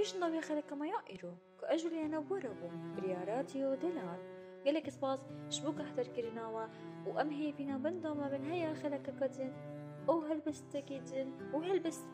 مش نضوي خلك ما يائرو كأجل ينوربو برياراتيو دلار قالك سباس شبوك احتر كرناوا وأمهي بنا بندا ما بن هيا خلك كدن أو هلبس تكيدن وهلبس